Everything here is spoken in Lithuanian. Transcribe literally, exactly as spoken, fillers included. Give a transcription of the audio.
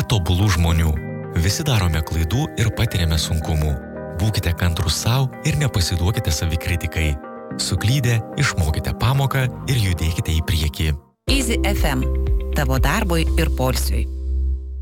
nėra tobulų žmonių. Visi darome klaidų ir patiriame sunkumų. Būkite kantrūs sau ir nepasiduokite savikritikai. Suklydę, išmokite pamoką ir judėkite į priekį. Easy F M. Tavo darbui ir poilsiui.